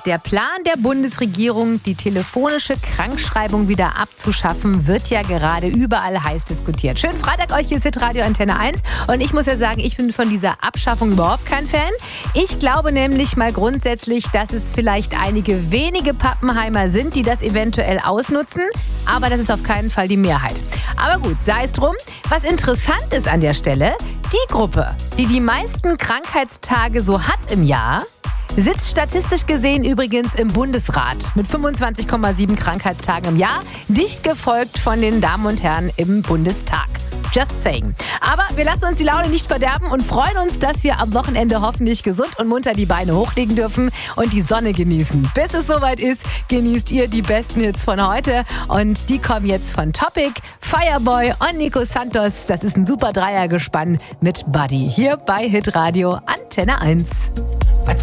Der Plan der Bundesregierung, die telefonische Krankschreibung wieder abzuschaffen, wird ja gerade überall heiß diskutiert. Schönen Freitag euch, hier ist Hitradio Antenne 1. Und ich muss ja sagen, ich bin von dieser Abschaffung überhaupt kein Fan. Ich glaube nämlich mal grundsätzlich, dass es vielleicht einige wenige Pappenheimer sind, die das eventuell ausnutzen. Aber das ist auf keinen Fall die Mehrheit. Aber gut, sei es drum. Was interessant ist an der Stelle, die Gruppe, die die meisten Krankheitstage so hat im Jahr, sitzt statistisch gesehen übrigens im Bundesrat mit 25,7 Krankheitstagen im Jahr, dicht gefolgt von den Damen und Herren im Bundestag. Just saying. Aber wir lassen uns die Laune nicht verderben und freuen uns, dass wir am Wochenende hoffentlich gesund und munter die Beine hochlegen dürfen und die Sonne genießen. Bis es soweit ist, genießt ihr die besten Hits von heute. Und die kommen jetzt von Topic, Fireboy und Nico Santos. Das ist ein super Dreiergespann mit Buddy hier bei Hitradio Antenne 1.